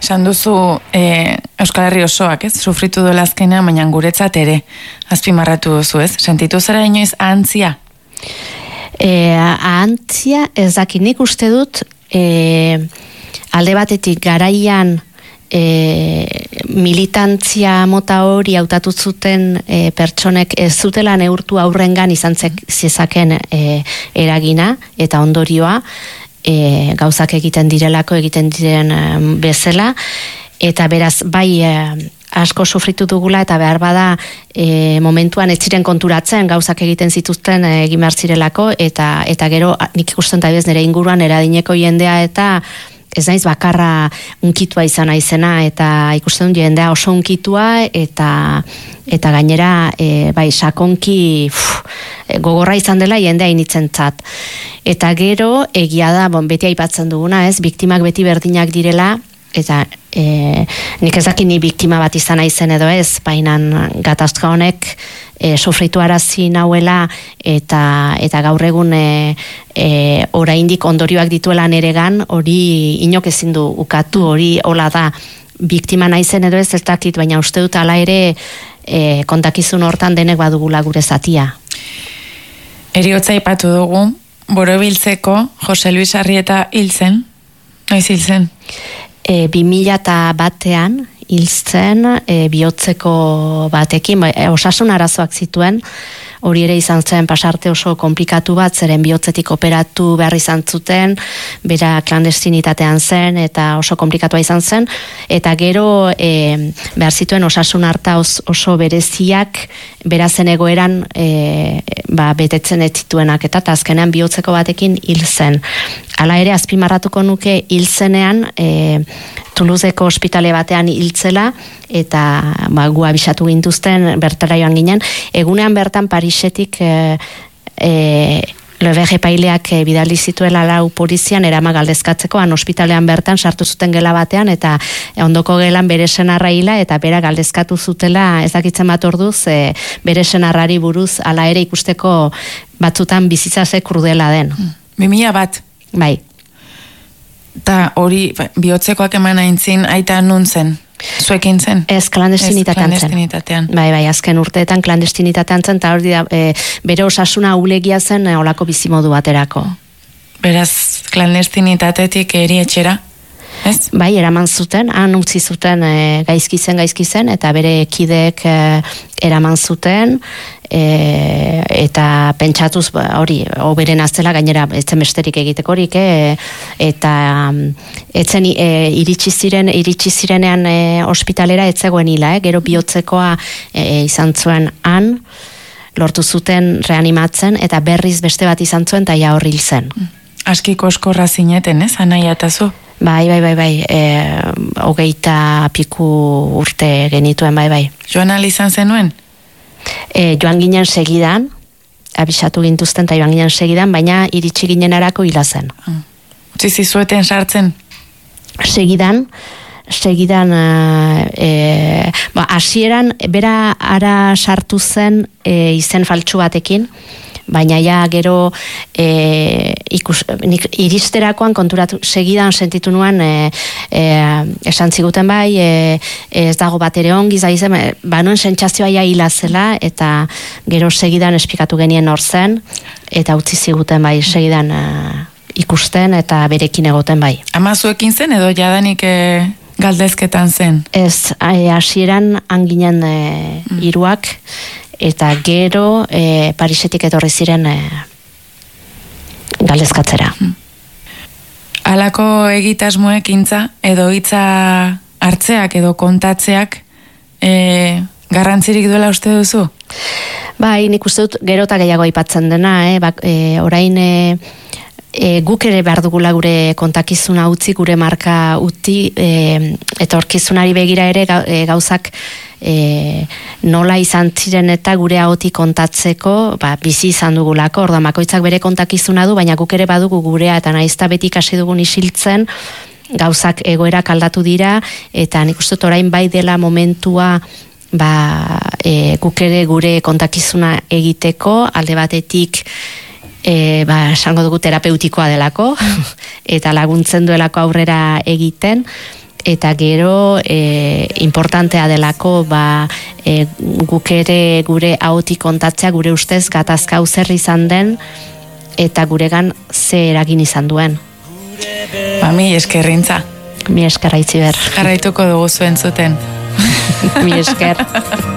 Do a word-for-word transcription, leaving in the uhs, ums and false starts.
esan duzu e, Euskal Herri osoak, ez? Sufritu duela azkena, baina guretzat ere azpimarratu duzu, ez? Sentitu zara inoiz ahantzia? E, ahantzia ez dakit, nik uste dut e, alde batetik garaian e, militantzia mota hori hautatu zuten e, pertsonek ez zutela neurtu aurrengan izan zezaken e, eragina eta ondorioa, E, gauzak egiten direlako egiten diren um, bezala, eta beraz bai e, asko sufritu dugula eta behar bada e, momentuan ez ziren konturatzen gauzak egiten zituzten e, egin behar zirelako, eta, eta gero nik ikusten da bez nire inguruan eradineko jendea eta ez naiz bakarra unkitua izan naizena, eta ikusten dut jendea oso unkitua eta eta gainera e, bai sakonki uf, gogorra izan dela jendea initzentzat. Eta gero egia da, bon, beti aipatzen duguna, ez, biktimak beti berdinak direla, eta e, nik ez dakit ni biktima bat izan naizen edo ez, baina gatazka honek e, sofritu arazi nauela eta eta gaur egun e, e, oraindik ondorioak dituela neregan, hori inok ezin du ukatu, hori hola da, biktima naizen edo ez ez dakit, baina uste dut hala ere e, kontakizun hortan denek badugula gure zatia. Heriotza aipatu dugu, Borobiltzeko Jose Luis Arrieta hil zen, noiz hil zen? E, bi mila eta batean hil zen e, bihotzeko batekin, e, osasun arazoak zituen, hori ere izan zen pasarte oso komplikatu bat, zeren bihotzetik operatu behar izan zuten, bera klandestinitatean zen, eta oso komplikatua izan zen, eta gero e, behar zituen osasun harta oso bereziak, berazen egoeran e, ba, betetzen ez zituenak, eta azkenean bihotzeko batekin hil zen. Hala ere, azpimarratuko nuke hil zenean, e, Toulouseko ospitale batean hiltzela, eta ba, gu abisatu gintuzten, bertara joan ginen, egunean bertan Parisetik e, e, Levege paileak e, bidali zituela lau polizian erama galdezkatzeko, han ospitalean bertan sartu zuten gela batean, eta ondoko gelan bere senarra hila, eta bera galdezkatu zutela, ez dakitzen bat orduz, e, bere senarrari buruz, hala ere ikusteko batzutan bizitza ze krudela den. Bi mila bat? Bai. Eta hori, bihotzekoak eman aintzin, aita nun zen? Zuekin zen? Ez, klandestinitatean zen. Klandestinitatean. Bai, bai, azken urteetan klandestinitatean zen, eta hori da, e, bere osasuna ulegia zen e, olako bizimodu baterako. Beraz, klandestinitatetik eri etxera? Ez? Bai, eraman zuten, han utzi zuten e, gaizki zen, gaizki zen, eta bere kideek e, eraman zuten, e, eta pentsatuz hori, oberen aztela gainera etzen besterik egitekorik, e, eta etzen e, iritsi ziren, iritsi zirenean e, ospitalera etzegoen hila, e, gero bihotzekoa e, izan zuen han, lortu zuten reanimatzen, eta berriz beste bat izan zuen, eta ja horril zen. Askiko eskorra zineten, ez? Anaia eta zu? Bai, bai, bai, bai, e, hogeita piku urte genituen, bai, bai. Joan izan zenuen? E, joan ginen segidan, abisatu gintuzten eta joan ginen segidan, baina iritsi ginen arako hila zen. Utzi zizueten sartzen? Segidan, segidan, e, ba, hasieran bera ara sartu zen e, izen faltsu batekin, baina ja gero e, ikus, nik, iristerakoan konturatu segidan sentitu nuen e, e, esan ziguten bai e, ez dago bat ere ongi zaizen, e, banuen sentsazioa ja hila zela, eta gero segidan esplikatu genien hor zen, eta utzi ziguten bai segidan e, ikusten eta berekin egoten bai. Ama zuekin zen edo jadanik e, galdezketan zen? Ez, hasieran e, anginen e, mm. iruak, eta gero e, Parisetik etorri ziren e, galdezkatzera. Halako egitasmoek intza, edo hitza hartzeak edo kontatzeak e, garrantzirik duela uste duzu? Bai, nik uste dut gero eta gehiago aipatzen dena, eh? Bak, e, orain e, e, guk ere behar dugula gure kontakizuna utzi, gure marka utzi, e, etorkizunari begira ere e, gauzak E, nola izan ziren eta gure ahotik kontatzeko ba, bizi izan dugulako, orda makoitzak bere kontakizuna du, baina guk ere badugu gurea, eta naizta beti ikasi dugun isiltzen, gauzak egoerak aldatu dira, eta nik uste dut orain bai dela momentua ba, e, guk ere gure kontakizuna egiteko, alde batetik e, ba, esango dugu terapeutikoa delako, eta laguntzen duelako aurrera egiten, eta gero e, importantea delako ba, e, guk ere gure ahotik kontatzea gure ustez gatazka hau zer izan den eta guregan ze eragin izan duen. Ba, mi eskerrintza. Mi eskerra Itziber. Jarraituko dugu zuen zuten. Mi esker.